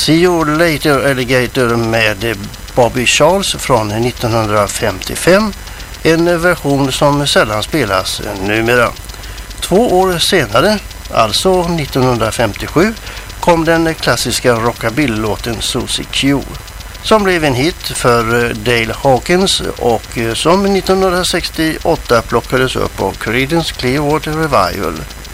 See You Later Alligator med Bobby Charles från 1955. En version som sällan spelas numera. 2 år senare, alltså 1957, kom den klassiska rockabilly-låten Susie Q, som blev en hit för Dale Hawkins och som 1968 plockades upp av Creedence Clearwater Revival.